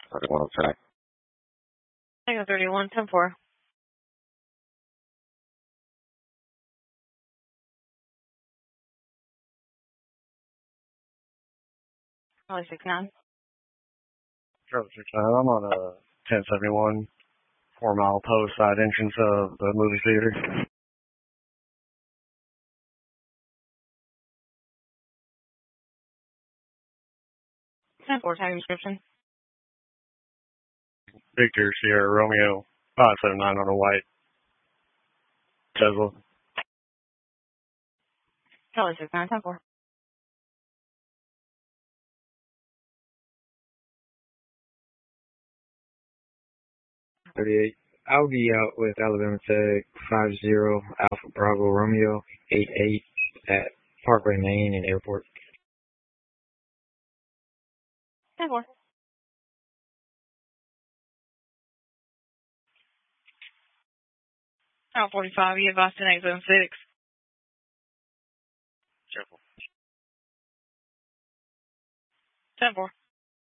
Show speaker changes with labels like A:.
A: 31 on track.
B: Tango 31, 10-4. Charlie 69.
A: Charlie 69, I'm on a 1071, 4 Mile Post side entrance of the movie theater.
B: Time description.
A: Victor Sierra Romeo 579 on a white Tesla.
B: Charlie 69, 10-4.
C: Audi out with Alabama Tech 50 Alpha Bravo Romeo 88 at Parkway Main and Airport.
B: 10-4. Out 45, you have Boston 876.
A: Careful.
B: 10-4.